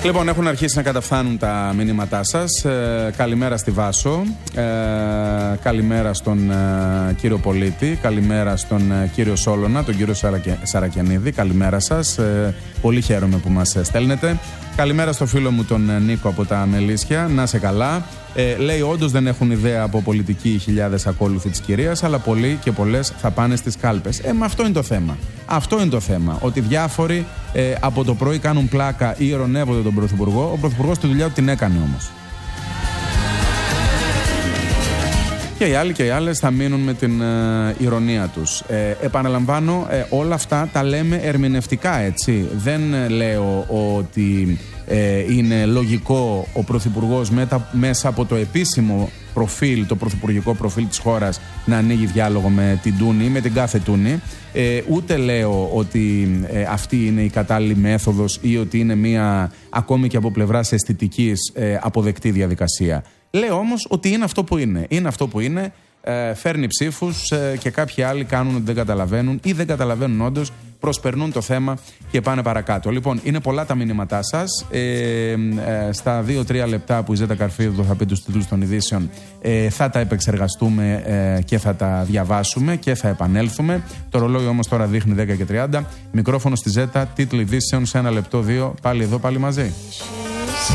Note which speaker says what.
Speaker 1: Λοιπόν, έχουν αρχίσει να καταφθάνουν τα μηνύματά σας. Καλημέρα στη Βάσο. Καλημέρα στον κύριο Πολίτη. Καλημέρα στον κύριο Σόλωνα, τον κύριο Σαρακιανίδη. Καλημέρα σας. Πολύ χαίρομαι που μας στέλνετε. Καλημέρα στο φίλο μου τον Νίκο από τα Μελίσια. Να σε καλά. Λέει, όντως δεν έχουν ιδέα από πολιτική οι χιλιάδες ακόλουθοι της κυρίας, αλλά πολλοί και πολλές θα πάνε στις κάλπες. Μα αυτό είναι το θέμα. Αυτό είναι το θέμα. Ότι διάφοροι από το πρωί κάνουν πλάκα ή ειρωνεύονται τον Πρωθυπουργό. Ο Πρωθυπουργός τη δουλειά του την έκανε όμως. Και οι άλλοι και οι άλλες θα μείνουν με την ηρωνία τους. Επαναλαμβάνω, όλα αυτά τα λέμε ερμηνευτικά, έτσι. Δεν λέω ότι είναι λογικό ο Πρωθυπουργός μέσα από το επίσημο προφίλ, το πρωθυπουργικό προφίλ της χώρας, να ανοίγει διάλογο με την Τούνη, με την κάθε Τούνη. Ούτε λέω ότι αυτή είναι η κατάλληλη μέθοδος ή ότι είναι μια, ακόμη και από πλευράς αισθητικής, αποδεκτή διαδικασία. Λέω όμως ότι είναι αυτό που είναι. Είναι αυτό που είναι. Φέρνει ψήφους και κάποιοι άλλοι κάνουν ότι δεν καταλαβαίνουν ή δεν καταλαβαίνουν όντως, προσπερνούν το θέμα και πάνε παρακάτω. Λοιπόν, είναι πολλά τα μηνύματά σας. Στα 2-3 λεπτά που η Ζέτα Καρφίδου θα πει τους τίτλους των ειδήσεων, θα τα επεξεργαστούμε και θα τα διαβάσουμε και θα επανέλθουμε. Το ρολόι όμως τώρα δείχνει 10 και 30. Μικρόφωνο στη Ζέτα, τίτλοι ειδήσεων σε 1 λεπτό, 2. Πάλι εδώ, πάλι μαζί.